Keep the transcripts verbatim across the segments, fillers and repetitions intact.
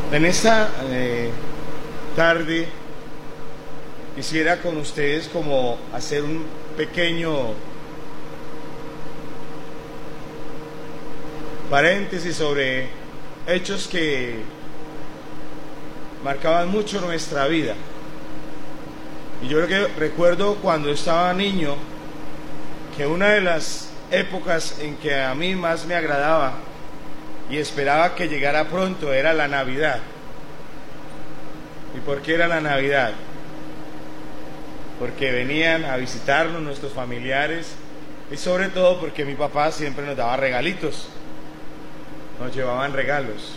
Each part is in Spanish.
En esta eh, tarde quisiera con ustedes como hacer un pequeño paréntesis sobre hechos que marcaban mucho nuestra vida. Y yo creo que recuerdo cuando estaba niño que una de las épocas en que a mí más me agradaba y esperaba que llegara pronto era la Navidad. ¿Y por qué era la Navidad? Porque venían a visitarnos nuestros familiares y sobre todo porque mi papá siempre nos daba regalitos, nos llevaban regalos.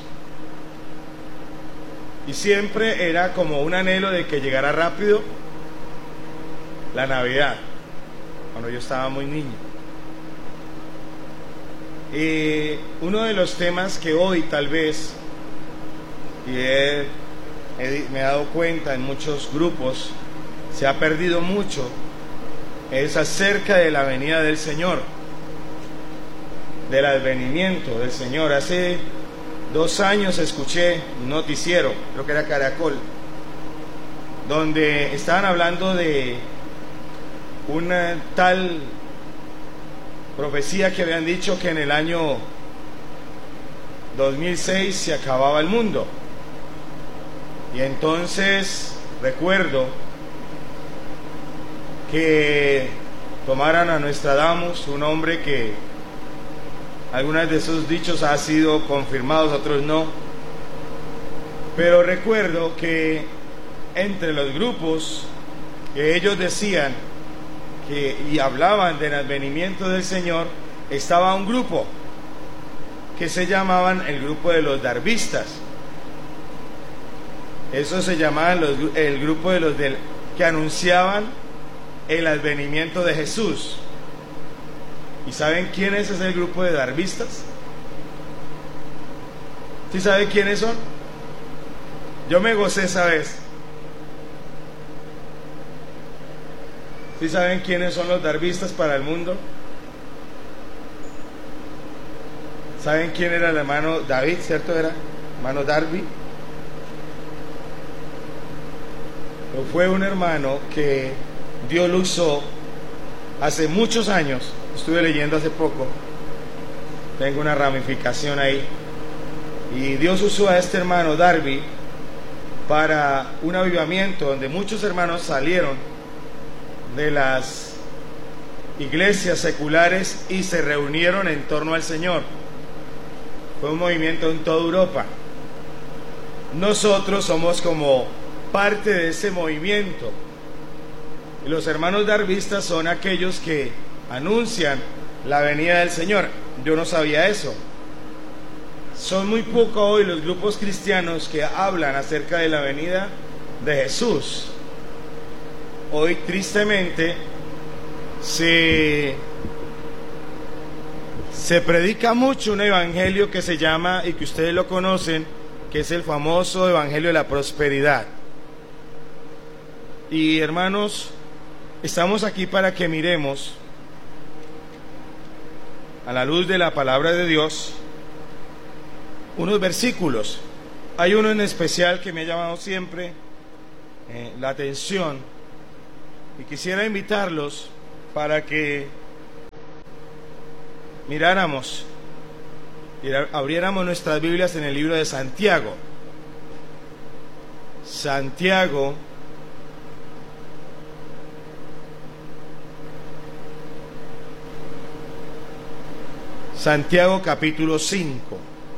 Y siempre era como un anhelo de que llegara rápido la Navidad, cuando yo estaba muy niño. Y uno de los temas que hoy tal vez, y he, he, me he dado cuenta en muchos grupos, se ha perdido mucho, es acerca de la venida del Señor, del advenimiento del Señor. Hace dos años escuché un noticiero, creo que era Caracol, donde estaban hablando de una tal profecía que habían dicho que en el año dos mil seis se acababa el mundo. Y entonces recuerdo que tomaran a Nostradamus, un hombre que algunos de sus dichos han sido confirmados, otros no. Pero recuerdo que entre los grupos que ellos decían que, y hablaban del advenimiento del Señor, estaba un grupo que se llamaban el grupo de los darvistas. Eso se llamaban los, el grupo de los del, que anunciaban el advenimiento de Jesús. ¿Y saben quién es ese grupo de darvistas? ¿Sí saben quiénes son? Yo me gocé esa vez. ¿Sí saben quiénes son los darvistas para el mundo? ¿Saben quién era el hermano David, cierto era? Hermano Darby. Pero fue un hermano que Dios lo usó hace muchos años. Estuve leyendo hace poco, tengo una ramificación ahí, y Dios usó a este hermano Darby para un avivamiento donde muchos hermanos salieron de las iglesias seculares y se reunieron en torno al Señor. Fue un movimiento en toda Europa. Nosotros somos como parte de ese movimiento, y los hermanos darvistas son aquellos que anuncian la venida del Señor. Yo no sabía eso. Son muy pocos hoy los grupos cristianos que hablan acerca de la venida de Jesús. Hoy tristemente se, se predica mucho un evangelio que se llama, y que ustedes lo conocen, que es el famoso evangelio de la prosperidad. Y hermanos, estamos aquí para que miremos a la luz de la palabra de Dios unos versículos. Hay uno en especial que me ha llamado siempre eh, la atención, y quisiera invitarlos para que miráramos y abriéramos nuestras Biblias en el libro de Santiago. Santiago Santiago capítulo cinco.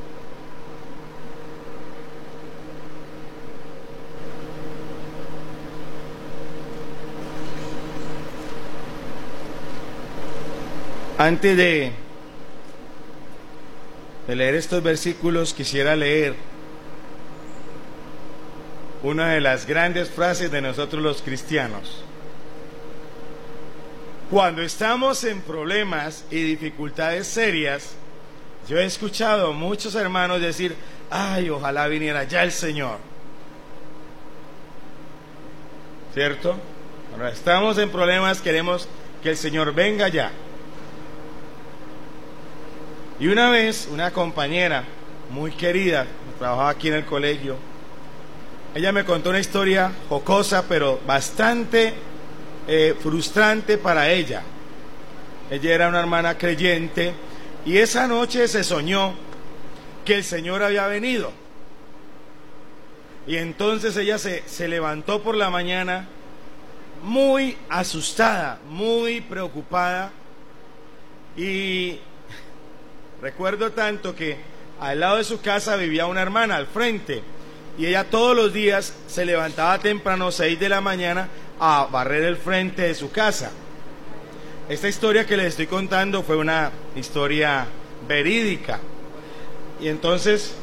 Antes de, de leer estos versículos, quisiera leer una de las grandes frases de nosotros los cristianos. Cuando estamos en problemas y dificultades serias, yo he escuchado a muchos hermanos decir: ay, ojalá viniera ya el Señor. ¿Cierto? Cuando estamos en problemas queremos que el Señor venga ya. Y una vez una compañera muy querida, trabajaba aquí en el colegio. Ella me contó una historia jocosa, pero bastante eh, frustrante para ella. Ella era una hermana creyente y esa noche se soñó que el Señor había venido. Y entonces ella se, se levantó por la mañana muy asustada, muy preocupada. Y recuerdo tanto que al lado de su casa vivía una hermana al frente. Y ella todos los días se levantaba temprano, seis de la mañana, a barrer el frente de su casa. Esta historia que les estoy contando fue una historia verídica. Y entonces